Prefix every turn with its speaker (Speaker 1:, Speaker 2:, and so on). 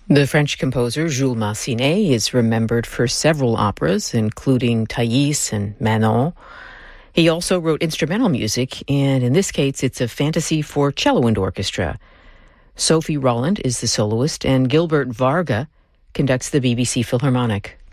Speaker 1: The French composer Jules Massenet is remembered for several operas, including Thais and Manon. He also wrote instrumental music, and in this case, it's a fantasy for cello and orchestra. Sophie Rolland is the soloist, and Gilbert Varga conducts the BBC Philharmonic.